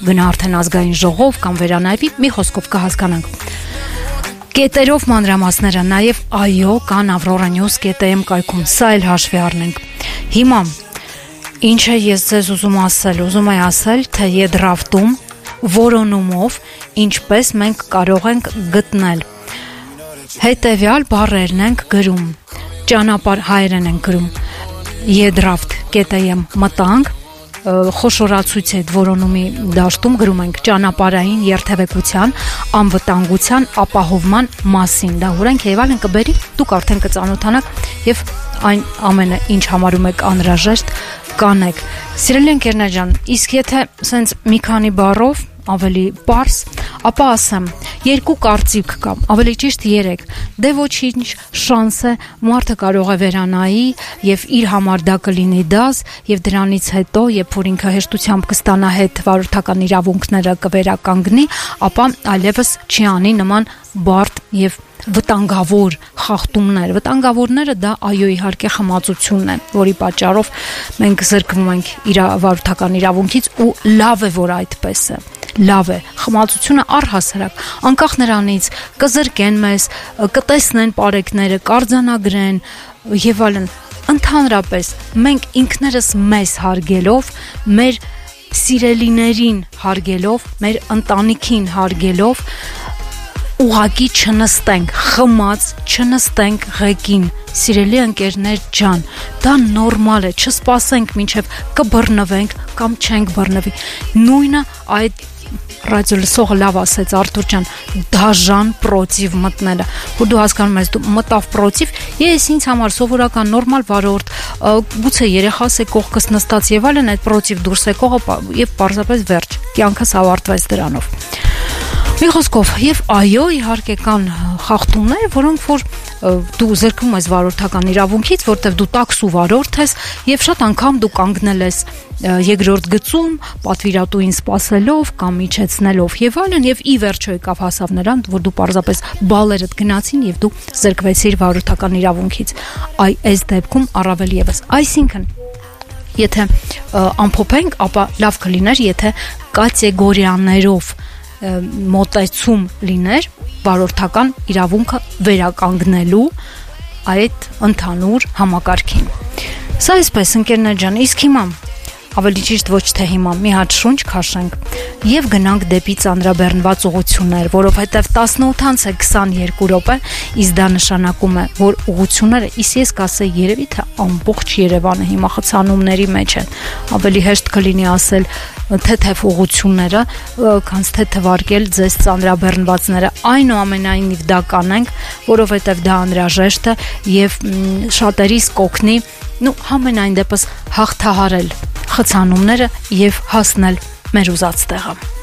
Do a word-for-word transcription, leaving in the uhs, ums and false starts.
գնա արդեն ազգային ժողով կամ վերանայվի, մի խոսքով կհասկանանք։ Կետերով մանրամասները, նաև այո, կան Aurora News կետ am կայքում, սա էլ հաշվի առնենք։ Հիմա ինչ է ես ձեզ ուզում ասել, ուզում եմ ասել, թե եդրավտում որոնումով ինչպես մենք կարող ենք գտնել հետևյալ բառերն ենք գրում, ճանապարհ հայերեն ենք գրում, եդրավտ կետ am մտանք, խոշորացույց այդ որոնումի դաշտում գրում ենք ճանապարհային երթևեկության, անվտանգության, ապահովման մասին, դա հուրենք եւ այլն կբերի, դուք արդեն կծանոթանաք եւ այն ամենը, ինչ համարում եք անհրաժեշտ, կանեք։ Սիրելի ընկերներ ջան, իսկ եթե սենց մի քանի բառով ավելի պարզ, ապա ասեմ, երկու կարծիք կա, ավելի ճիշտ երեք, դե ոչինչ շանս է, մարդը կարող է վերանայի եւ իր համար դա կլինի դաս եւ դրանից հետո, երբ որ ինքը հեշտությամբ կստանա հետ վարորդական իրավունքները կվերականգնի, ապա այլևս չի անի նման բարդ եւ վտանգավոր խախտումներ։ Վտանգավորները դա այո իհարկե խմածությունն է, որի պատճառով մենք զրկվում ենք իր վարորդական իրավունքից ու լավ է որ այդպես է։ Լավ է, խմածությունը առհասարակ, անկախ նրանից կզրկեն մեզ, կտեսնեն պարեկները, կարձանագրեն եւ այլն, ընդհանրապես մենք ինքներս մեզ հարգելով, մեր սիրելիներին հարգելով, մեր ընտանիքին հարգելով, ուղակի չնստենք, խմած չնստենք ղեկին, սիրելի ընկերներ ջան, դա նորմալ է, չսպասենք մինչև կբռնվենք կամ չենք բռնվի, նույնը այդ ռադիո լսողը լավ ասեց Արթուր ջան, դաժան պրոտիվ մտնելը, որ դու հասկանում ես, դու մտավ պրոտիվ, ես ինձ համար սովորական նորմալ վարորդ, գուցե երեխաս է կողքս նստած եւ այլն, այդ պրոտիվ դուրս եկողը եւ պարզապես վերջ, կյանքս ավարտվեց դրանով։ Մի խոսքով, եւ այո, իհարկե կան խախտումներ, որոնք որ դու զրկվում ես վարորդական իրավունքից, որտեղ դու տաքսու վարորդ ես եւ շատ անգամ դու կանգնել ես երկրորդ գծում, պատվիրատուին սպասելով կամ իջեցնելով եւ այլն եւ ի վերջո եկավ հասավ նրան, որ դու պարզապես բալերդ գնացին եւ դու զրկվեցիր վարորդական իրավունքից։ Այ այս դեպքում առավել եւս, այսինքն եթե ամփոփենք, ապա լավ կլիներ, եթե կատեգորիաներով մոտեցում լիներ վարորդական իրավունքը վերականգնելու այդ ընդհանուր համակարգին։ Սա այսպես ընկերներ ջան, իսկ հիմա ավելի ճիշտ ոչ թե հիմա մի հատ շունչ քաշենք եւ գնանք դեպի ծանրաբեռնված ուղություններ, որովհետեւ տասնութ է քսաներկու րոպե, իսկ դա նշանակում է, որ ուղությունները, իսկ ես կասեի երևի թե ամբողջ Երևանը հիմա խցանումների մեջ են, ավելի հեշտ կլինի ասել թեթև ուղությունները, քանց թե թվարկել ձեզ ծանրաբեռնվածները, այնուամենայնիվ դա կանենք, որովհետեւ դա անհրաժեշտ է եւ շատերիս կօգնի, նու համենայն դեպս հաղթահարել խցանումները եւ հասնել մեր ուզած տեղը։